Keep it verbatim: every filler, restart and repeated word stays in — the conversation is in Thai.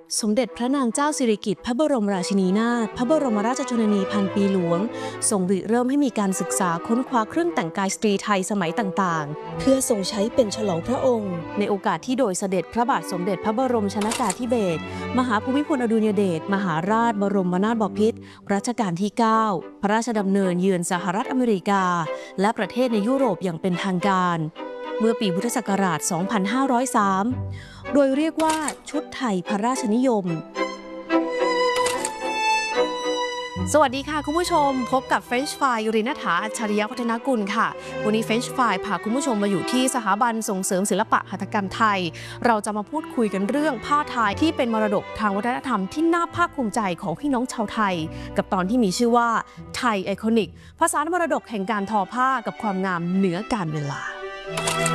สมเด็จพระนางเจ้าสิริกิติ์พระบรมราชินีนาถพระบรมราชชนนีพันปีหลวงทรงริเริ่มให้มีการศึกษาค้นคว้าเครื่องแต่งกายสตรีไทยสมัยต่างๆเพื่อทรงใช้เป็นฉลองพระองค์ในโอกาสที่โดยเสด็จพระบาทสมเด็จพระบรมชนกาธิเบศรมหาภูมิพลอดุลยเดชมหาราชบรมนาถบพิตรรัชกาลที่ เก้า พระราชดำเนินเยือนสหรัฐอเมริกาและประเทศในยุโรปอย่างเป็นทางการเมื่อปีพุทธศักราช สองพันห้าร้อยสาม โดยเรียกว่าชุดไทยพระราชนิยมสวัสดีค่ะคุณผู้ชมพบกับ French Fry ยุริณฐาอัจฉริยะพัฒนกุลค่ะวันนี้ French Fry พาคุณผู้ชมมาอยู่ที่สถาบันส่งเสริมศิลปะหัตถกรรมไทยเราจะมาพูดคุยกันเรื่องผ้าไทยที่เป็นมรดกทางวัฒนธรรมที่น่าภาคภูมิใจของพี่น้องชาวไทยกับตอนที่มีชื่อว่าไทยไอคอนิกภาษามรดกแห่งการทอผ้ากับความงามเหนือกาลเวลา